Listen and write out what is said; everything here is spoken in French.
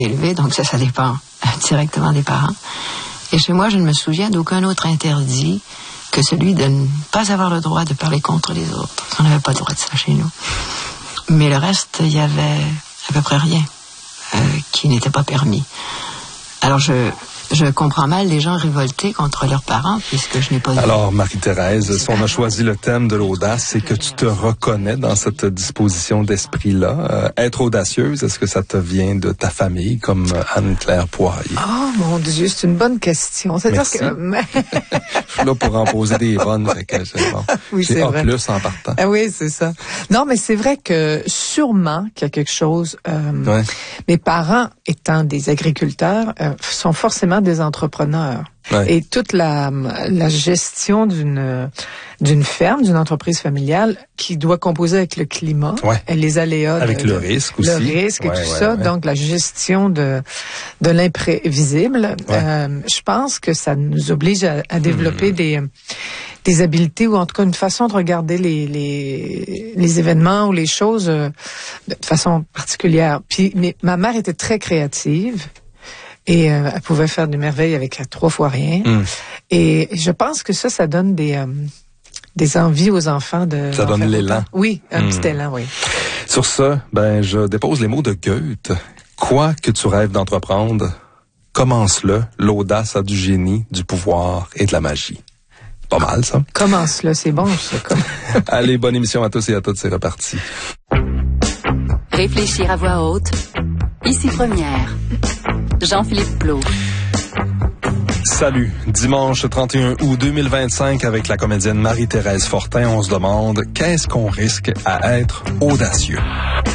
élevé, donc ça dépend directement des parents. Et chez moi, je ne me souviens d'aucun autre interdit que celui de ne pas avoir le droit de parler contre les autres. On n'avait pas le droit de ça chez nous. Mais le reste, il y avait à peu près rien qui n'était pas permis. Alors je comprends mal les gens révoltés contre leurs parents, puisque je n'ai pas... Alors, Marie-Thérèse, si on a choisi le thème de l'audace, c'est que tu te reconnais dans cette disposition d'esprit-là. Être audacieuse, est-ce que ça te vient de ta famille, comme Anne-Claire Poirier? Oh, mon Dieu, c'est une bonne question. C'est-à-dire que... Je suis là pour en poser des bonnes, fait que c'est bon. Oui, c'est vrai. A+ en partant. Ah oui, c'est ça. Non, mais c'est vrai que sûrement qu'il y a quelque chose... Ouais. Mes parents, étant des agriculteurs, sont forcément des entrepreneurs. Ouais. Et toute la gestion d'une ferme, d'une entreprise familiale qui doit composer avec le climat, Ouais. et les aléas. Avec le risque aussi. Le risque et Ouais, tout ouais, ça. ouais. Donc, la gestion de l'imprévisible. Ouais. Je pense que ça nous oblige à développer des habiletés ou en tout cas une façon de regarder les événements ou les choses de façon particulière. Puis, ma mère était très créative. Et elle pouvait faire des merveilles avec 3 fois rien. Et je pense que ça donne des envies aux enfants de... Ça donne l'élan. Autant. Oui, un petit élan, oui. Sur ce, je dépose les mots de Goethe. Quoi que tu rêves d'entreprendre, commence-le. L'audace a du génie, du pouvoir et de la magie. Pas mal, ça. Commence-le, c'est bon, ça. Allez, bonne émission à tous et à toutes, c'est reparti. Réfléchir à voix haute. Ici Première. Jean-Philippe Plault. Salut. Dimanche 31 août 2025, avec la comédienne Marie-Thérèse Fortin, on se demande qu'est-ce qu'on risque à être audacieux.